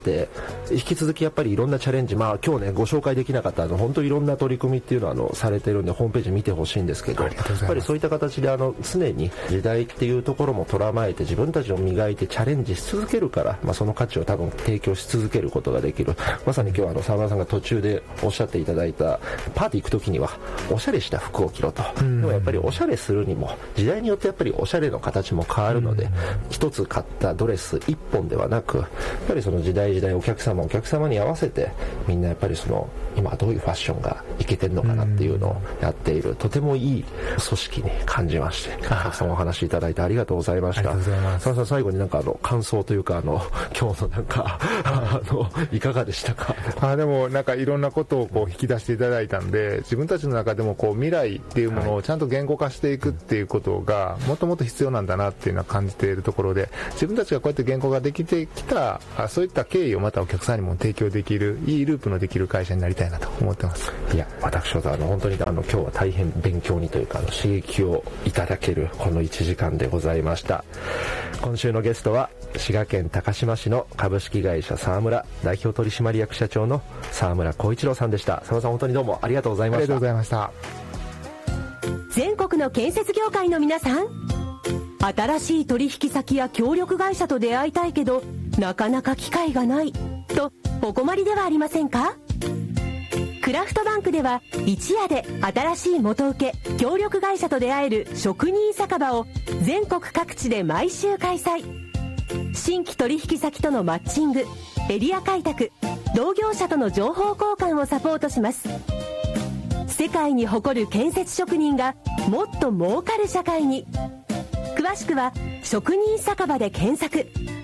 で引き続きやっぱりいろんなチャレンジ、今日ねご紹介できなかった本当いろんな取り組みっていうのはされてるんでホームページ見てほしいんですけど、やっぱりそういった形で常に時代っていうところも捉まえて自分たちを磨いてチャレンジし続けるから、その価値を多分提供し続けることができる。まさに今日沢村さんが途中でおっしゃっていただいたパーティー行く時にはおしゃれした服を着ろと、でもやっぱりおしゃれするにも時代によってやっぱりおしゃれの形も変わるので、一つ買ったドレス一本ではなく、やっぱりその時代お客様に合わせてみんなやっぱり今どういうファッションがいけてるのかなっていうのをやっている、とてもいい組織に感じまして、たくさんお話いただいてありがとうございました。さん最後に感想というか今日のいかがでしたか？ でもいろんなことを引き出していただいたんで、自分たちの中でも未来っていうものをちゃんと言語化していくっていうことがもっともっと必要なんだなっていうのは感じているところで、自分たちがこうやって言語ができてきたそういった経緯をまたお客さんにも提供できるいいループのできる会社になりたいなと思ってます。 いや、私は本当に今日は大変勉強にというか刺激をいただけるこの1時間でございました。今週のゲストは滋賀県高島市の株式会社沢村代表取締役社長の沢村光一郎さんでした。沢村さん本当にどうもありがとうございました。 ありがとうございました。 全国の建設業界の皆さん、新しい取引先や協力会社と出会いたいけどなかなか機会がないとお困りではありませんか？クラフトバンクでは一夜で新しい元請け協力会社と出会える職人酒場を全国各地で毎週開催。新規取引先とのマッチング、エリア開拓、同業者との情報交換をサポートします。世界に誇る建設職人がもっと儲かる社会に。詳しくは職人酒場で検索。